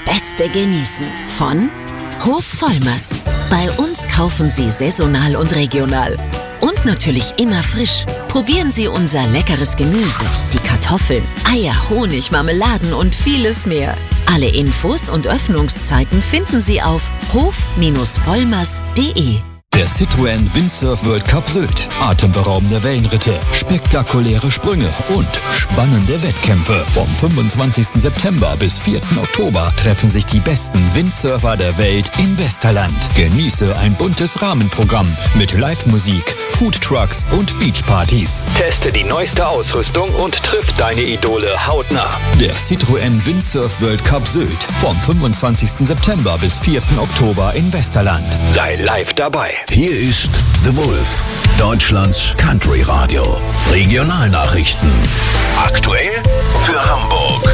beste Genießen von Hof Vollmers. Bei uns kaufen Sie saisonal und regional. Und natürlich immer frisch. Probieren Sie unser leckeres Gemüse, die Kartoffeln, Eier, Honig, Marmeladen und vieles mehr. Alle Infos und Öffnungszeiten finden Sie auf hof-vollmers.de. Der Citroën Windsurf World Cup Sylt. Atemberaubende Wellenritte, spektakuläre Sprünge und spannende Wettkämpfe. Vom 25. September bis 4. Oktober treffen sich die besten Windsurfer der Welt in Westerland. Genieße ein buntes Rahmenprogramm mit Live-Musik, Foodtrucks und Beachpartys. Teste die neueste Ausrüstung und triff deine Idole hautnah. Der Citroën Windsurf World Cup Sylt. Vom 25. September bis 4. Oktober in Westerland. Sei live dabei. Hier ist The Wolf, Deutschlands Country Radio. Regionalnachrichten. Aktuell für Hamburg.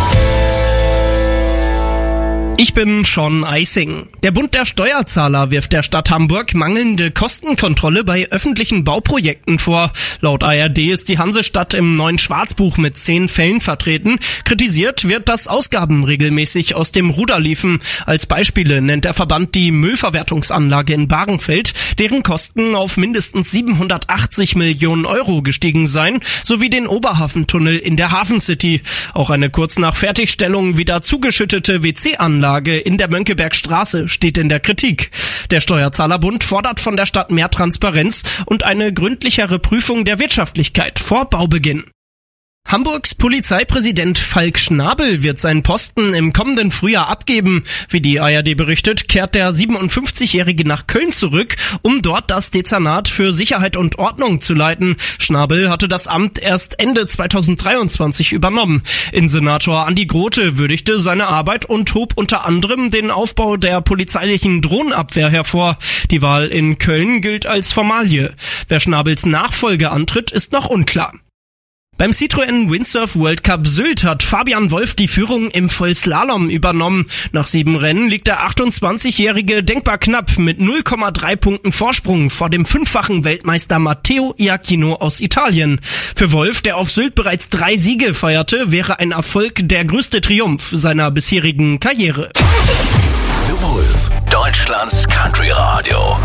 Ich bin Sean Eising. Der Bund der Steuerzahler wirft der Stadt Hamburg mangelnde Kostenkontrolle bei öffentlichen Bauprojekten vor. Laut ARD ist die Hansestadt im neuen Schwarzbuch mit 10 Fällen vertreten. Kritisiert wird, dass Ausgaben regelmäßig aus dem Ruder liefen. Als Beispiele nennt der Verband die Müllverwertungsanlage in Barenfeld, deren Kosten auf mindestens 780 Millionen Euro gestiegen seien, sowie den Oberhafentunnel in der Hafencity. Auch eine kurz nach Fertigstellung wieder zugeschüttete WC-Anlage in der Mönckebergstraße steht in der Kritik. Der Steuerzahlerbund fordert von der Stadt mehr Transparenz und eine gründlichere Prüfung der Wirtschaftlichkeit vor Baubeginn. Hamburgs Polizeipräsident Falk Schnabel wird seinen Posten im kommenden Frühjahr abgeben. Wie die ARD berichtet, kehrt der 57-Jährige nach Köln zurück, um dort das Dezernat für Sicherheit und Ordnung zu leiten. Schnabel hatte das Amt erst Ende 2023 übernommen. Innensenator Andi Grote würdigte seine Arbeit und hob unter anderem den Aufbau der polizeilichen Drohnenabwehr hervor. Die Wahl in Köln gilt als Formalie. Wer Schnabels Nachfolge antritt, ist noch unklar. Beim Citroën Windsurf World Cup Sylt hat Fabian Wolf die Führung im Vollslalom übernommen. Nach 7 Rennen liegt der 28-Jährige denkbar knapp mit 0,3 Punkten Vorsprung vor dem 5-fachen Weltmeister Matteo Iachino aus Italien. Für Wolf, der auf Sylt bereits 3 Siege feierte, wäre ein Erfolg der größte Triumph seiner bisherigen Karriere. The Wolf, Deutschlands Country Radio.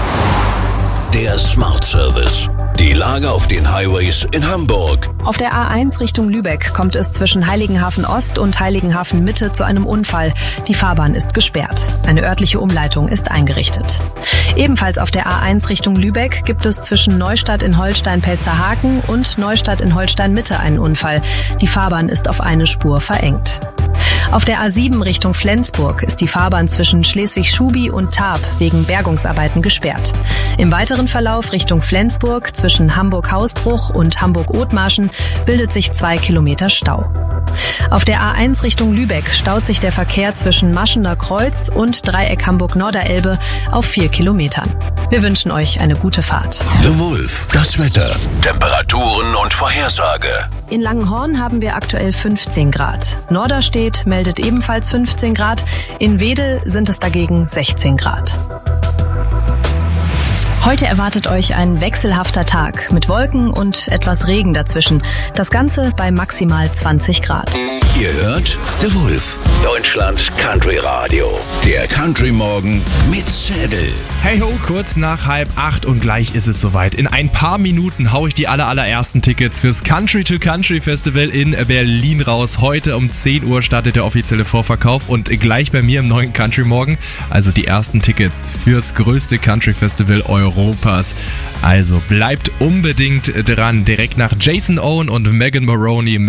Der Smart Service. Die Lage auf den Highways in Hamburg. Auf der A1 Richtung Lübeck kommt es zwischen Heiligenhafen Ost und Heiligenhafen Mitte zu einem Unfall. Die Fahrbahn ist gesperrt. Eine örtliche Umleitung ist eingerichtet. Ebenfalls auf der A1 Richtung Lübeck gibt es zwischen Neustadt in Holstein-Pelzerhaken und Neustadt in Holstein-Mitte einen Unfall. Die Fahrbahn ist auf eine Spur verengt. Auf der A7 Richtung Flensburg ist die Fahrbahn zwischen Schleswig-Schubi und Tarp wegen Bergungsarbeiten gesperrt. Im weiteren Verlauf Richtung Flensburg zwischen Hamburg-Hausbruch und Hamburg-Othmarschen bildet sich 2 Kilometer Stau. Auf der A1 Richtung Lübeck staut sich der Verkehr zwischen Maschener Kreuz und Dreieck Hamburg-Norderelbe auf 4 Kilometern. Wir wünschen euch eine gute Fahrt. The Wolf, das Wetter, Temperaturen und Vorhersage. In Langenhorn haben wir aktuell 15 Grad. Norderstedt meldet ebenfalls 15 Grad. In Wedel sind es dagegen 16 Grad. Heute erwartet euch ein wechselhafter Tag mit Wolken und etwas Regen dazwischen. Das Ganze bei maximal 20 Grad. Ihr hört The Wolf, Deutschlands Country Radio. der Country Morgen mit Zettel. Hey ho, kurz nach 7:30 und gleich ist es soweit. In ein paar Minuten haue ich die allerersten Tickets fürs Country to Country Festival in Berlin raus. Heute um 10 Uhr startet der offizielle Vorverkauf und gleich bei mir im neuen Country Morgen, also die ersten Tickets fürs größte Country Festival Europas. Also bleibt unbedingt dran, direkt nach Jason Owen und Megan Moroney